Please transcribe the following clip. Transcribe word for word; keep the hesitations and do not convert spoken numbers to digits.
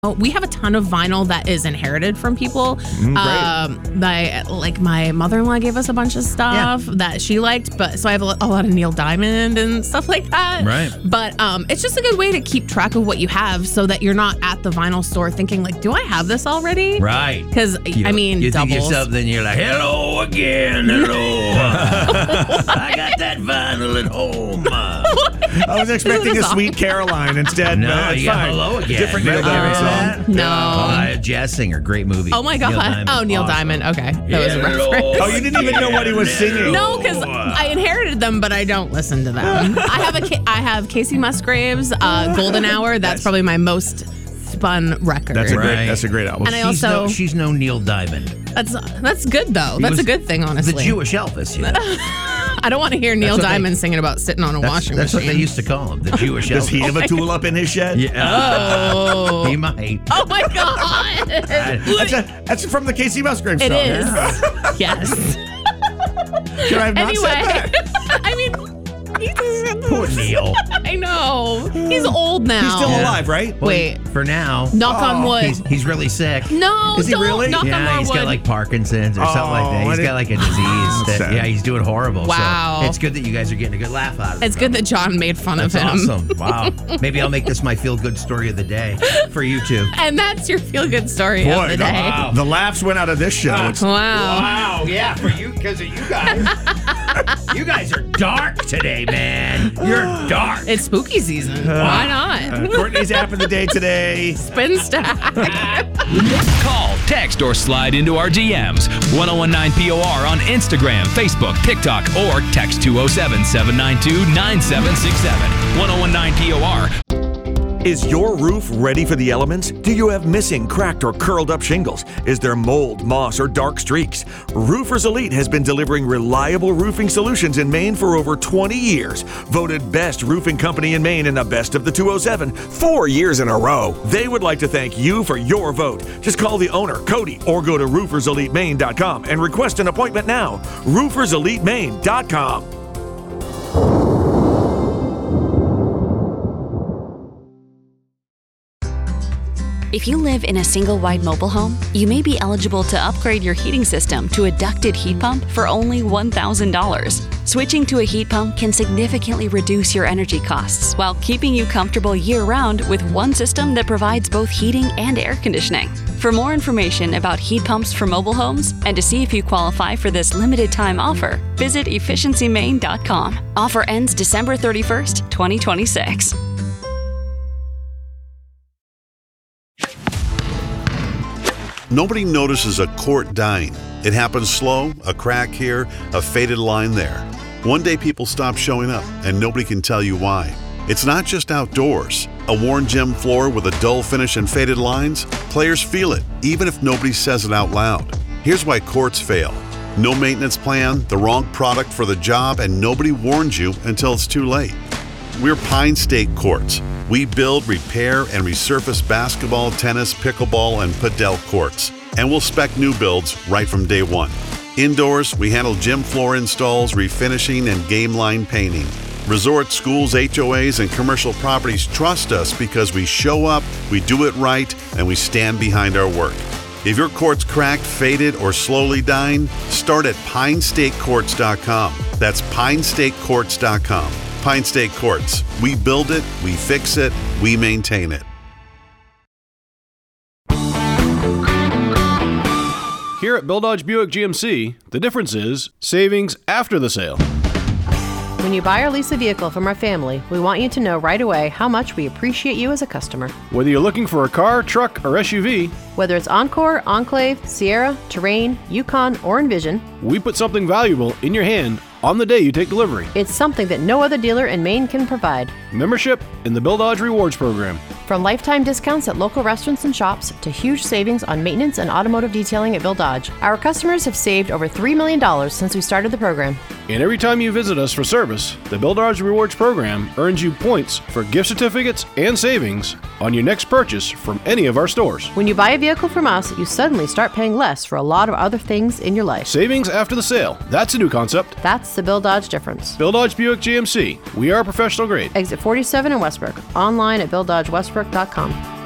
We have a ton of vinyl that is inherited from people. Mm, um, my like my mother-in-law gave us a bunch of stuff yeah. that she liked, but so I have a, a lot of Neil Diamond and stuff like that. Right. But um, it's just a good way to keep track of what you have, so that you're not at the vinyl store thinking like, "Do I have this already?" Right. Because I mean, you doubles. think yourself, then you're like, "Hello again, hello." I got that vinyl at home. I was expecting a Sweet Caroline instead. No, uh, you got Hello Again. Different Neil Diamond song. No. Uh, jazz singer, great movie. Oh my god. Neil Diamond. Oh, Neil Awesome. Diamond. Okay, that was a reference. Oh, you didn't even know what he was singing. No, because I inherited them, but I don't listen to them. I have a I have Casey Musgraves, uh, Golden Hour. That's Yes. probably my most spun record. That's a great. Right. That's a great album. And I She's also no, she's no Neil Diamond. that's that's good though. He That's was a good thing, honestly. The Jewish Elvis, you know. I don't want to hear Neil That's what they- Diamond singing about sitting on a That's, washing that's machine. what they used to call him, the Jewish Does Elvis. he have a tool up in his shed? Yeah. Oh. He might. Oh my god! That's, a, that's from the Casey Musgraves It song. is. Yes. Should I have not Anyway, said that? I mean, he's, Poor Neil. I know he's old now. He's still Yeah. alive, right? Well, Wait. For now. Knock on Oh, wood. He's, he's really sick. no, Is he don't really? knock on Yeah, more he's wood. got like Parkinson's or something like that. Oh, He's I got like a disease. that, sad. yeah, he's doing horrible. Wow. So it's good that you guys are getting a good laugh out of it. It's good that John made fun That's of him. awesome. Wow. Maybe I'll make this my feel-good story of the day for you two. And that's your feel-good story Boy, of the the, day. Wow. the laughs went out of this show. It's- Wow. Wow, yeah, for you, because of you guys. You guys are dark today, man. You're dark. It's spooky season. Why not? uh, Courtney's app of the day today. Spin stack. Call, text, or slide into our D Ms. ten nineteen P O R on Instagram, Facebook, TikTok, or text two oh seven, seven nine two, nine seven six seven. ten nineteen P O R. Is your roof ready for the elements? Do you have missing, cracked, or curled up shingles? Is there mold, moss, or dark streaks? Roofers Elite has been delivering reliable roofing solutions in Maine for over twenty years. Voted best roofing company in Maine in the best of the two oh seven, four years in a row. They would like to thank you for your vote. Just call the owner, Cody, or go to roofers elite maine dot com and request an appointment now. roofers elite maine dot com. If you live in a single-wide mobile home, you may be eligible to upgrade your heating system to a ducted heat pump for only one thousand dollars. Switching to a heat pump can significantly reduce your energy costs while keeping you comfortable year-round with one system that provides both heating and air conditioning. For more information about heat pumps for mobile homes and to see if you qualify for this limited-time offer, visit efficiency maine dot com. Offer ends December thirty-first, twenty twenty-six. Nobody notices a court dying. It happens slow, a crack here, a faded line there. One day people stop showing up and nobody can tell you why. It's not just outdoors. A worn gym floor with a dull finish and faded lines? Players feel it, even if nobody says it out loud. Here's why courts fail. No maintenance plan, the wrong product for the job, and nobody warns you until it's too late. We're Pine State Courts. We build, repair, and resurface basketball, tennis, pickleball, and padel courts. And we'll spec new builds right from day one. Indoors, we handle gym floor installs, refinishing, and game line painting. Resorts, schools, H O As, and commercial properties trust us because we show up, we do it right, and we stand behind our work. If your court's cracked, faded, or slowly dying, start at pine state courts dot com. That's pine state courts dot com. Pine State Courts. We build it, we fix it, we maintain it. Here at Bill Dodge Buick G M C, the difference is savings after the sale. When you buy or lease a vehicle from our family, we want you to know right away how much we appreciate you as a customer. Whether you're looking for a car, truck, or S U V, Whether it's Encore, Enclave, Sierra, Terrain, Yukon, or Envision, we put something valuable in your hand on the day you take delivery. it's something that no other dealer in Maine can provide. Membership in the Bill Dodge Rewards Program. From lifetime discounts at local restaurants and shops to huge savings on maintenance and automotive detailing at Bill Dodge, our customers have saved over three million dollars since we started the program. And every time you visit us for service, the Bill Dodge Rewards Program earns you points for gift certificates and savings on your next purchase from any of our stores. When you buy a vehicle from us, you suddenly start paying less for a lot of other things in your life. Savings after the sale. That's a new concept. That's the Bill Dodge difference. Bill Dodge Buick G M C. We are professional grade. Exit forty-seven in Westbrook. Online at bill dodge westbrook dot com.